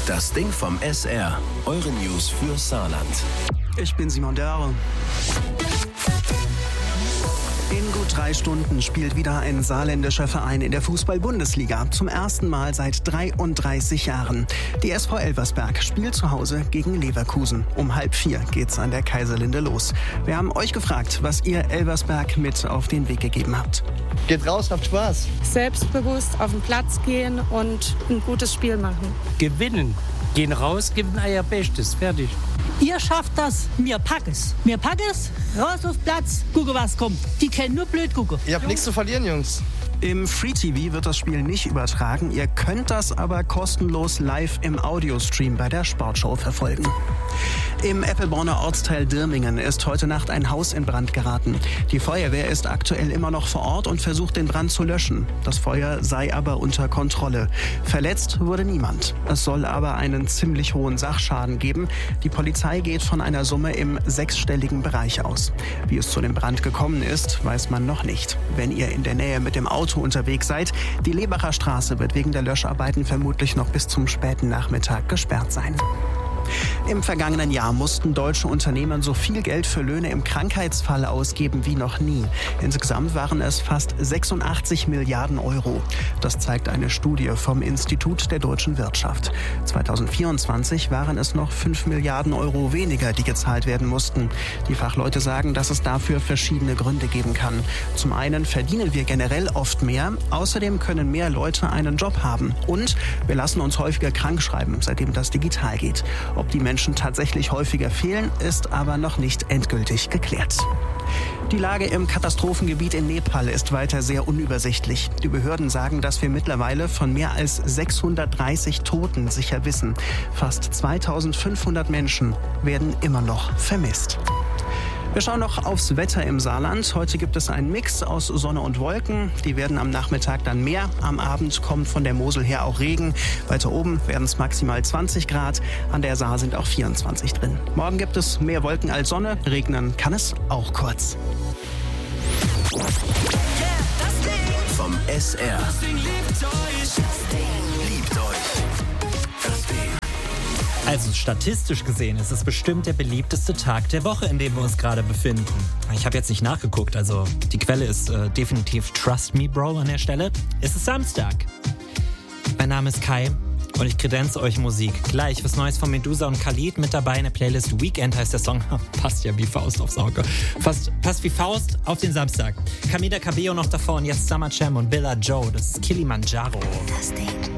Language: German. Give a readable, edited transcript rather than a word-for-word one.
Das Ding vom SR. Eure News für Saarland. Ich bin Simon Dörr. In gut 3 Stunden spielt wieder ein saarländischer Verein in der Fußball-Bundesliga. Zum ersten Mal seit 33 Jahren. Die SV Elversberg spielt zu Hause gegen Leverkusen. Um 3:30 geht's an der Kaiserlinde los. Wir haben euch gefragt, was ihr Elversberg mit auf den Weg gegeben habt. Geht raus, habt Spaß. Selbstbewusst auf den Platz gehen und ein gutes Spiel machen. Gewinnen. Gehen raus, geben euer Bestes. Fertig. Ihr schafft das, mir pack es. Mir pack es, raus auf Platz, gucke was kommt. Die können nur blöd gucken. Ihr habt nichts zu verlieren, Jungs. Im Free TV wird das Spiel nicht übertragen. Ihr könnt das aber kostenlos live im Audiostream bei der Sportschau verfolgen. Im Eppelborner Ortsteil Dirmingen ist heute Nacht ein Haus in Brand geraten. Die Feuerwehr ist aktuell immer noch vor Ort und versucht, den Brand zu löschen. Das Feuer sei aber unter Kontrolle. Verletzt wurde niemand. Es soll aber einen ziemlich hohen Sachschaden geben. Die Polizei geht von einer Summe im 6-stelligen Bereich aus. Wie es zu dem Brand gekommen ist, weiß man noch nicht. Wenn ihr in der Nähe mit dem Auto unterwegs seid, die Lebacher Straße wird wegen der Löscharbeiten vermutlich noch bis zum späten Nachmittag gesperrt sein. Im vergangenen Jahr mussten deutsche Unternehmen so viel Geld für Löhne im Krankheitsfall ausgeben wie noch nie. Insgesamt waren es fast 86 Milliarden Euro. Das zeigt eine Studie vom Institut der deutschen Wirtschaft. 2024 waren es noch 5 Milliarden Euro weniger, die gezahlt werden mussten. Die Fachleute sagen, dass es dafür verschiedene Gründe geben kann. Zum einen verdienen wir generell oft mehr. Außerdem können mehr Leute einen Job haben. Und wir lassen uns häufiger krank schreiben, seitdem das digital geht. Ob die Menschen tatsächlich häufiger fehlen, ist aber noch nicht endgültig geklärt. Die Lage im Katastrophengebiet in Nepal ist weiter sehr unübersichtlich. Die Behörden sagen, dass wir mittlerweile von mehr als 630 Toten sicher wissen. Fast 2500 Menschen werden immer noch vermisst. Wir schauen noch aufs Wetter im Saarland. Heute gibt es einen Mix aus Sonne und Wolken. Die werden am Nachmittag dann mehr. Am Abend kommt von der Mosel her auch Regen. Weiter oben werden es maximal 20 Grad. An der Saar sind auch 24 drin. Morgen gibt es mehr Wolken als Sonne. Regnen kann es auch kurz. Vom SR. Liebt euch. Also statistisch gesehen ist es bestimmt der beliebteste Tag der Woche, in dem wir uns gerade befinden. Ich habe jetzt nicht nachgeguckt, also die Quelle ist definitiv Trust Me Bro an der Stelle. Es ist Samstag. Mein Name ist Kai und ich kredenze euch Musik. Gleich was Neues von Medusa und Khalid mit dabei in der Playlist. Weekend heißt der Song. Passt ja wie Faust aufs Auge. Passt wie Faust auf den Samstag. Camila Cabello noch davor und jetzt Summer Jam und Billa Joe. Das ist Kilimanjaro. Das Ding.